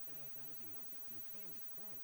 Pero de todos modos, you think it's cool.